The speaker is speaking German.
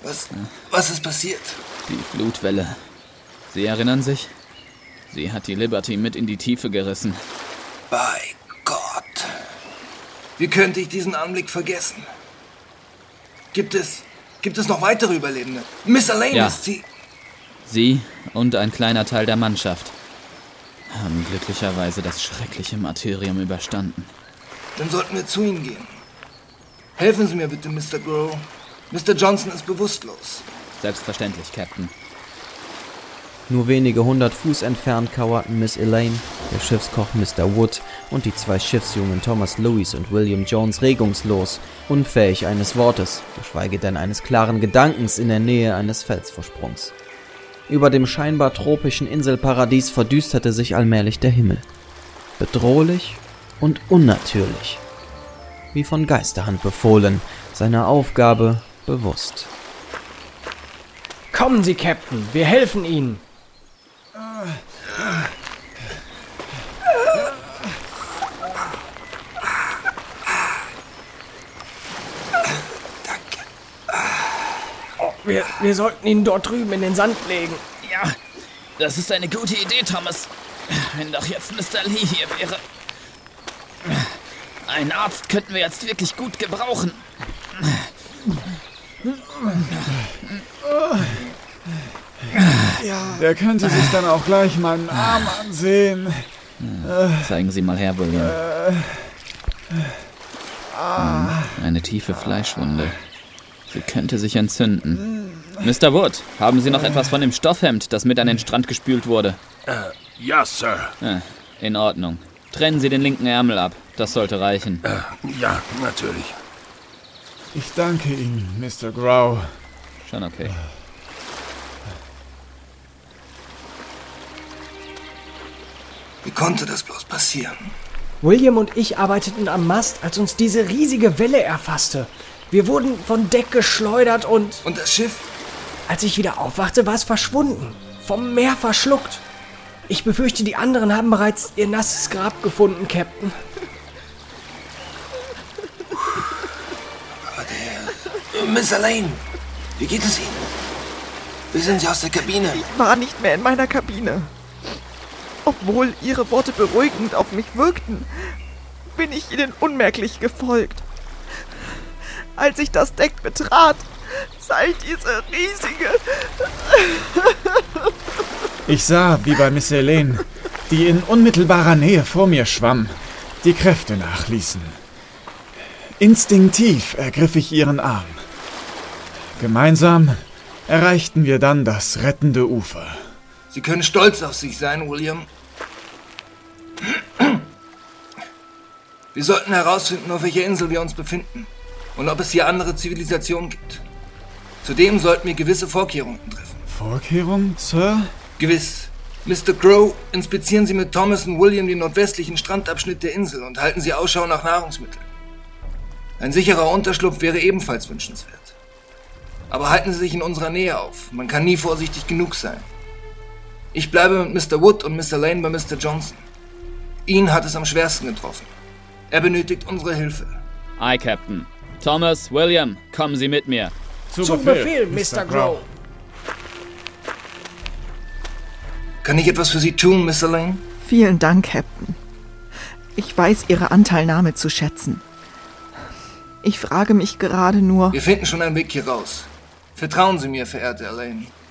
Was ist passiert? Die Flutwelle. Sie erinnern sich? Sie hat die Liberty mit in die Tiefe gerissen. Bei Gott. Wie könnte ich diesen Anblick vergessen? Gibt es noch weitere Überlebende? Miss Elaine Ja. ist sie... Sie und ein kleiner Teil der Mannschaft haben glücklicherweise das schreckliche Martyrium überstanden. Dann sollten wir zu ihnen gehen. Helfen Sie mir bitte, Mr. Grow. Mr. Johnson ist bewusstlos. Selbstverständlich, Captain. Nur wenige 100 Fuß entfernt kauerten Miss Elaine, der Schiffskoch Mr. Wood und die 2 Schiffsjungen Thomas Lewis und William Jones regungslos, unfähig eines Wortes, geschweige denn eines klaren Gedankens in der Nähe eines Felsvorsprungs. Über dem scheinbar tropischen Inselparadies verdüsterte sich allmählich der Himmel. Bedrohlich und unnatürlich. Wie von Geisterhand befohlen, seiner Aufgabe bewusst. Kommen Sie, Captain, wir helfen Ihnen. Danke. Oh, wir sollten ihn dort drüben in den Sand legen. Ja, das ist eine gute Idee, Thomas. Wenn doch jetzt Mr. Lee hier wäre. Einen Arzt könnten wir jetzt wirklich gut gebrauchen. Der könnte sich dann auch gleich meinen Arm ansehen. Zeigen Sie mal her, William. Eine tiefe Fleischwunde. Sie könnte sich entzünden. Mr. Wood, haben Sie noch etwas von dem Stoffhemd, das mit an den Strand gespült wurde? Ja, Sir. In Ordnung. Trennen Sie den linken Ärmel ab. Das sollte reichen. Ja, natürlich. Ich danke Ihnen, Mr. Grow. Schon okay. Wie konnte das bloß passieren? William und ich arbeiteten am Mast, als uns diese riesige Welle erfasste. Wir wurden von Deck geschleudert und... Und das Schiff? Als ich wieder aufwachte, war es verschwunden. Vom Meer verschluckt. Ich befürchte, die anderen haben bereits ihr nasses Grab gefunden, Captain. Aber Miss Elaine, wie geht es Ihnen? Wie sind Sie aus der Kabine? Ich war nicht mehr in meiner Kabine. Obwohl Ihre Worte beruhigend auf mich wirkten, bin ich Ihnen unmerklich gefolgt. Als ich das Deck betrat, sah ich diese riesige... Ich sah, wie bei Miss Elaine, die in unmittelbarer Nähe vor mir schwamm, die Kräfte nachließen. Instinktiv ergriff ich ihren Arm. Gemeinsam erreichten wir dann das rettende Ufer. Sie können stolz auf sich sein, William. Wir sollten herausfinden, auf welcher Insel wir uns befinden und ob es hier andere Zivilisationen gibt. Zudem sollten wir gewisse Vorkehrungen treffen. Vorkehrungen, Sir? Gewiss. Mr. Crow, inspizieren Sie mit Thomas und William den nordwestlichen Strandabschnitt der Insel und halten Sie Ausschau nach Nahrungsmitteln. Ein sicherer Unterschlupf wäre ebenfalls wünschenswert. Aber halten Sie sich in unserer Nähe auf. Man kann nie vorsichtig genug sein. Ich bleibe mit Mr. Wood und Mr. Lane bei Mr. Johnson. Ihn hat es am schwersten getroffen. Er benötigt unsere Hilfe. Aye, Captain. Thomas, William, kommen Sie mit mir. Zum Befehl, Mr. Grow. Kann ich etwas für Sie tun, Miss Elaine? Vielen Dank, Captain. Ich weiß Ihre Anteilnahme zu schätzen. Ich frage mich gerade nur... Wir finden schon einen Weg hier raus. Vertrauen Sie mir, verehrte Elaine.